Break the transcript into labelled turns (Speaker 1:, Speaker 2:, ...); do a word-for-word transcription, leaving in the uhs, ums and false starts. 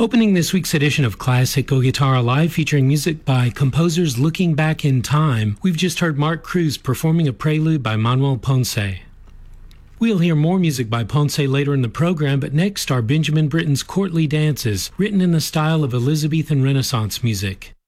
Speaker 1: Opening this week's edition of Classic Go Guitar Live, featuring music by composers looking back in time, we've just heard Mark Cruz performing a prelude by Manuel Ponce. We'll hear more music by Ponce later in the program, but next are Benjamin Britten's Courtly Dances, written in the style of Elizabethan Renaissance music.